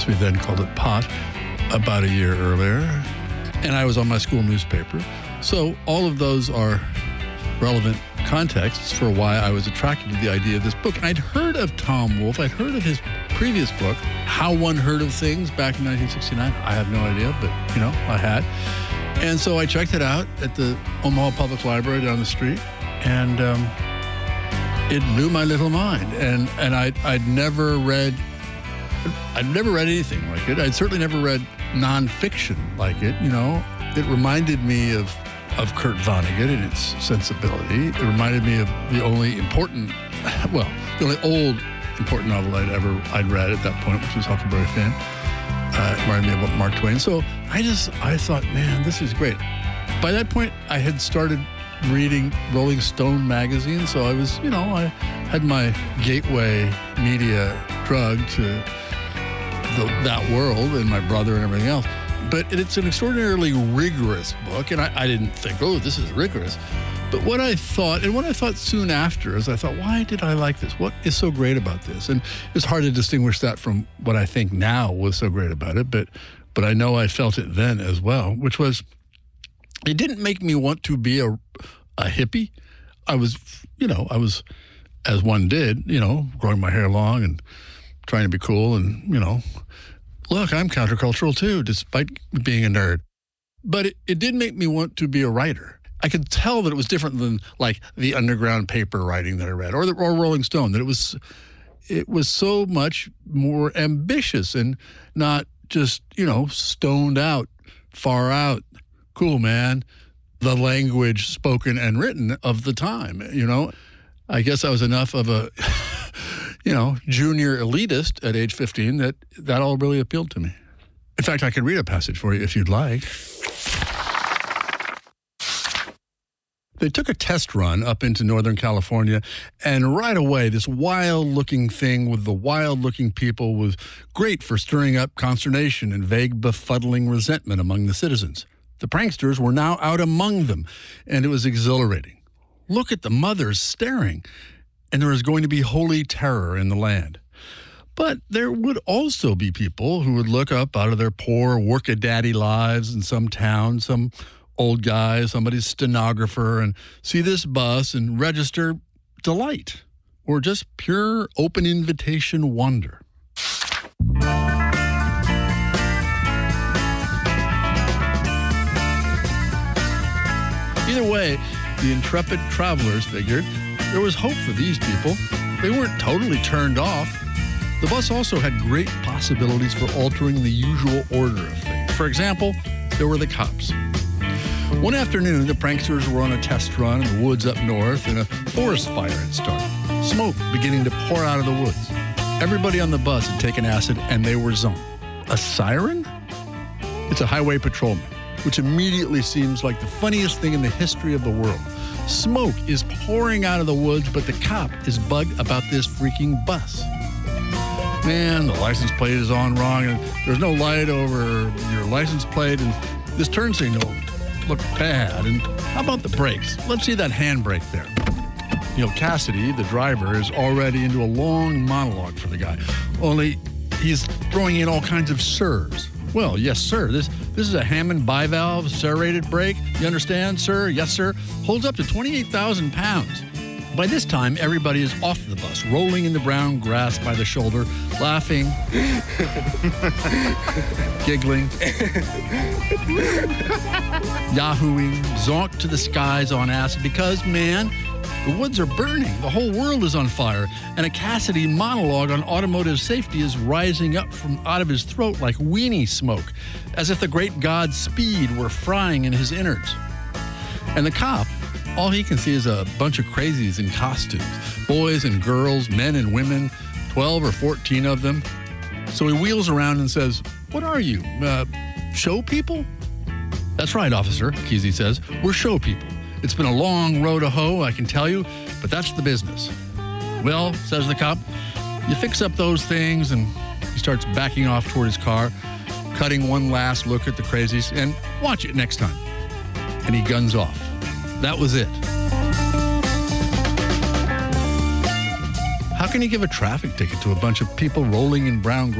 as we then called it, Pot, about a year earlier. And I was on my school newspaper. So all of those are relevant contexts for why I was attracted to the idea of this book. I'd heard of Tom Wolfe. I'd heard of his previous book, How One Heard of Things, back in 1969. I have no idea, but, I had. And so I checked it out at the Omaha Public Library down the street, and it blew my little mind. And I'd never read anything like it. I'd certainly never read nonfiction like it, It reminded me of Kurt Vonnegut and its sensibility. It reminded me of the only old important novel I'd read at that point, which was Huckleberry Finn. It reminded me of Mark Twain. So I thought, man, this is great. By that point, I had started reading Rolling Stone magazine, so I was, I had my gateway media drug to that world and my brother and everything else. But it's an extraordinarily rigorous book, and I didn't think, this is rigorous. But what I thought soon after is I thought, why did I like this? What is so great about this? And it's hard to distinguish that from what I think now was so great about it, but I know I felt it then as well, which was, it didn't make me want to be a hippie. I was, as one did, growing my hair long and trying to be cool and, look, I'm countercultural too, despite being a nerd. But it did make me want to be a writer. I could tell that it was different than like the underground paper writing that I read or Rolling Stone, that it was so much more ambitious and not just, stoned out, far out, cool, man, the language spoken and written of the time, I guess I was enough of a, junior elitist at age 15 that all really appealed to me. In fact, I could read a passage for you if you'd like. They took a test run up into Northern California, and right away, this wild-looking thing with the wild-looking people was great for stirring up consternation and vague, befuddling resentment among the citizens. The pranksters were now out among them, and it was exhilarating. Look at the mothers staring, and there was going to be holy terror in the land. But there would also be people who would look up out of their poor work-a-daddy lives in some town, some old guy, somebody's stenographer, and see this bus and register delight or just pure open invitation wonder. Either way, the intrepid travelers figured there was hope for these people. They weren't totally turned off. The bus also had great possibilities for altering the usual order of things. For example, there were the cops. One afternoon, the pranksters were on a test run in the woods up north, and a forest fire had started. Smoke beginning to pour out of the woods. Everybody on the bus had taken acid, and they were zoned. A siren? It's a highway patrolman, which immediately seems like the funniest thing in the history of the world. Smoke is pouring out of the woods, but the cop is bugged about this freaking bus. Man, the license plate is on wrong, and there's no light over your license plate, and this turn signal looked bad. And how about the brakes? Let's see that handbrake there. Cassidy, the driver, is already into a long monologue for the guy. Only he's throwing in all kinds of sirs. Well, yes, sir. This is a Hammond bivalve serrated brake. You understand, sir? Yes, sir. Holds up to 28,000 pounds. By this time, everybody is off the bus, rolling in the brown grass by the shoulder, laughing, giggling, yahooing, zonked to the skies on acid because, man, the woods are burning. The whole world is on fire. And a Cassidy monologue on automotive safety is rising up from out of his throat like weenie smoke, as if the great god Speed were frying in his innards. And the cop, all he can see is a bunch of crazies in costumes, boys and girls, men and women, 12 or 14 of them. So he wheels around and says, "What are you, show people?" "That's right, officer," Kesey says. "We're show people. It's been a long road to hoe, I can tell you, but that's the business." "Well," says the cop, "you fix up those things," and he starts backing off toward his car, cutting one last look at the crazies, and "Watch it next time." And he guns off. That was it. How can you give a traffic ticket to a bunch of people rolling in brown